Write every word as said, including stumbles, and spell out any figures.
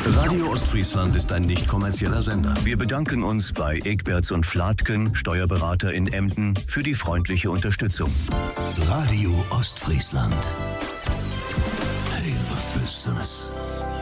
Radio Ostfriesland ist ein nicht kommerzieller Sender. Wir bedanken uns bei Egberts und Flatken, Steuerberater in Emden, für die freundliche Unterstützung. Radio Ostfriesland. Hey, was bist du das?